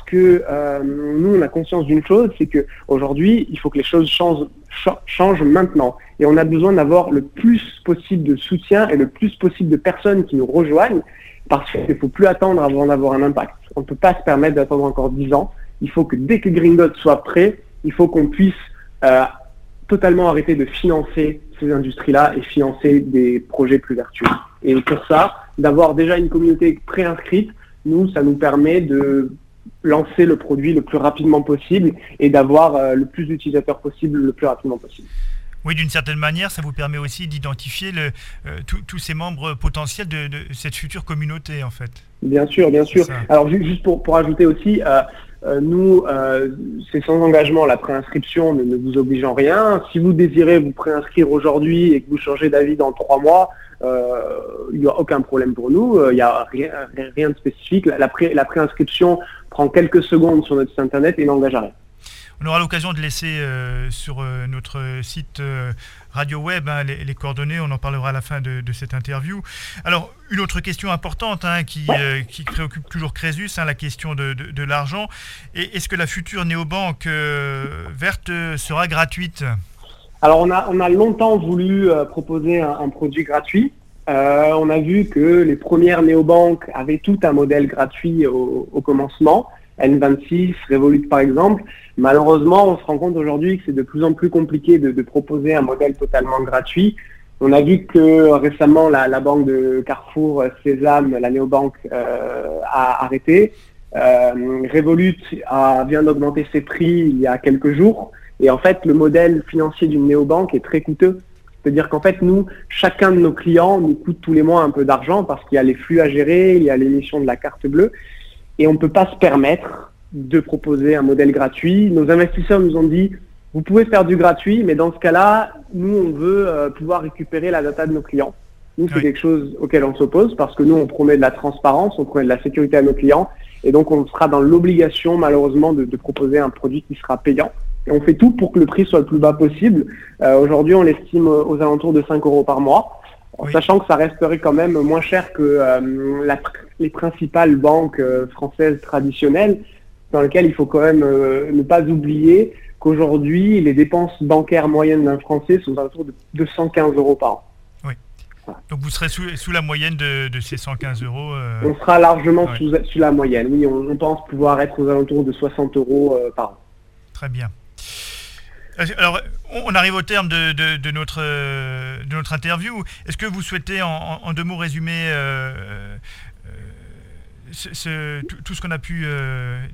que nous, on a conscience d'une chose, c'est qu'aujourd'hui, il faut que les choses changent maintenant. Et on a besoin d'avoir le plus possible de soutien et le plus possible de personnes qui nous rejoignent, parce qu'il ne faut plus attendre avant d'avoir un impact. On ne peut pas se permettre d'attendre encore 10 ans. Il faut que dès que Green Dot soit prêt, il faut qu'on puisse totalement arrêter de financer ces industries-là et financer des projets plus vertueux. Et pour ça, d'avoir déjà une communauté préinscrite, ça nous permet de lancer le produit le plus rapidement possible et d'avoir le plus d'utilisateurs possible le plus rapidement possible. Oui, d'une certaine manière, ça vous permet aussi d'identifier tous ces membres potentiels de cette future communauté, en fait. Bien sûr, bien sûr. Alors, juste pour ajouter aussi, nous, c'est sans engagement, la préinscription ne vous oblige en rien. Si vous désirez vous préinscrire aujourd'hui et que vous changez d'avis dans 3 mois, il n'y a aucun problème pour nous. Il n'y a rien de spécifique. La préinscription prend quelques secondes sur notre site internet et n'engage à rien. On aura l'occasion de laisser sur notre site Radio Web les coordonnées, on en parlera à la fin de cette interview. Alors, une autre question importante qui préoccupe toujours Crésus, la question de l'argent. Et est-ce que la future néobanque verte sera gratuite ? Alors, on a longtemps voulu proposer un produit gratuit. On a vu que les premières néobanques avaient tout un modèle gratuit au commencement. N26, Revolut par exemple. Malheureusement, on se rend compte aujourd'hui que c'est de plus en plus compliqué de proposer un modèle totalement gratuit. On a vu que récemment, la banque de Carrefour, Sésame, la néobanque, a arrêté. Revolut vient d'augmenter ses prix il y a quelques jours. Et en fait, le modèle financier d'une néobanque est très coûteux. C'est-à-dire qu'en fait, chacun de nos clients nous coûte tous les mois un peu d'argent parce qu'il y a les flux à gérer, il y a l'émission de la carte bleue. Et on ne peut pas se permettre de proposer un modèle gratuit. Nos investisseurs nous ont dit, vous pouvez faire du gratuit, mais dans ce cas-là, nous, on veut pouvoir récupérer la data de nos clients. Nous, c'est quelque chose auquel on s'oppose parce que nous, on promet de la transparence, on promet de la sécurité à nos clients. Et donc, on sera dans l'obligation, malheureusement, de proposer un produit qui sera payant. Et on fait tout pour que le prix soit le plus bas possible. Aujourd'hui, on l'estime aux alentours de 5 € par mois, en sachant que ça resterait quand même moins cher que les principales banques françaises traditionnelles, dans lesquelles il faut quand même ne pas oublier qu'aujourd'hui, les dépenses bancaires moyennes d'un Français sont autour de 215 € par an. Oui. Voilà. Donc vous serez sous la moyenne de ces 115 €. On sera largement sous la moyenne. Oui, on pense pouvoir être aux alentours de 60 € par an. Très bien. Alors, on arrive au terme de notre interview. Est-ce que vous souhaitez en 2 mots résumer tout ce qu'on a pu développer ?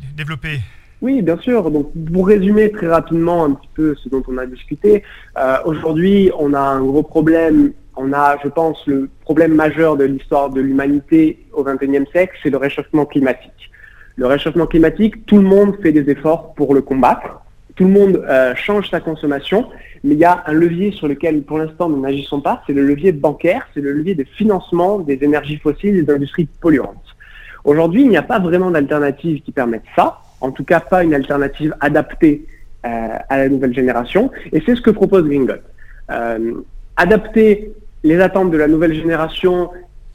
Oui, bien sûr. Donc, pour résumer très rapidement un petit peu ce dont on a discuté, aujourd'hui, on a un gros problème. On a, je pense, le problème majeur de l'histoire de l'humanité au XXIe siècle, c'est le réchauffement climatique. Le réchauffement climatique, tout le monde fait des efforts pour le combattre. Tout le monde change sa consommation, mais il y a un levier sur lequel, pour l'instant, nous n'agissons pas, c'est le levier bancaire, c'est le levier de financement des énergies fossiles et des industries polluantes. Aujourd'hui, il n'y a pas vraiment d'alternative qui permette ça, en tout cas pas une alternative adaptée à la nouvelle génération, et c'est ce que propose Green Dot. Adapter les attentes de la nouvelle génération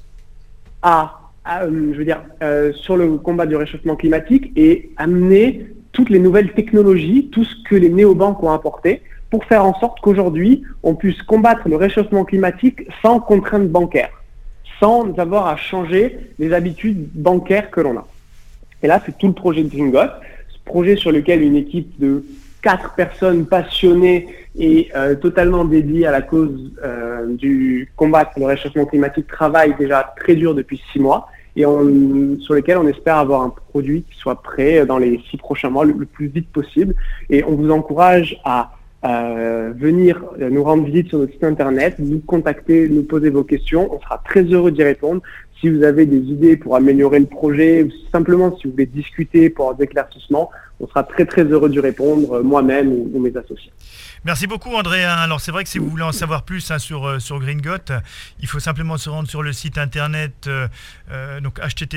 sur le combat du réchauffement climatique et amener toutes les nouvelles technologies, tout ce que les néobanques ont apporté pour faire en sorte qu'aujourd'hui, on puisse combattre le réchauffement climatique sans contraintes bancaires, sans avoir à changer les habitudes bancaires que l'on a. Et là, c'est tout le projet de Green Dot, ce projet sur lequel une équipe de 4 personnes passionnées et totalement dédiées à la cause du combattre le réchauffement climatique travaille déjà très dur depuis 6 mois. Et sur lesquels on espère avoir un produit qui soit prêt dans les 6 prochains mois, le plus vite possible. Et on vous encourage à venir nous rendre visite sur notre site internet, nous contacter, nous poser vos questions. On sera très heureux d'y répondre. Si vous avez des idées pour améliorer le projet, ou simplement si vous voulez discuter pour des éclaircissements, on sera très très heureux d'y répondre, moi-même ou mes associés. Merci beaucoup André. Alors c'est vrai que si vous voulez en savoir plus sur Green Dot, il faut simplement se rendre sur le site internet, donc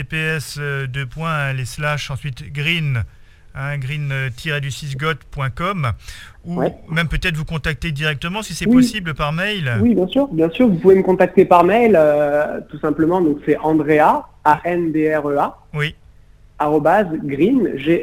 https:// ensuite green, green-du6got.com, ou même peut-être vous contacter directement si c'est possible par mail. Oui, bien sûr, vous pouvez me contacter par mail, tout simplement, donc c'est Andrea, ANDREA, oui. @green,